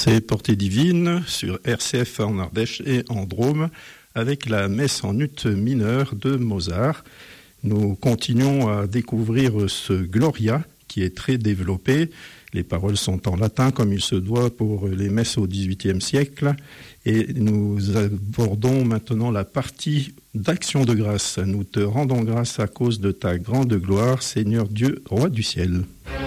C'est Portée divine sur RCF en Ardèche et en Drôme avec la messe en ut mineur de Mozart. Nous continuons à découvrir ce Gloria qui est très développé. Les paroles sont en latin comme il se doit pour les messes au XVIIIe siècle. Et nous abordons maintenant la partie d'action de grâce. Nous te rendons grâce à cause de ta grande gloire, Seigneur Dieu, Roi du ciel.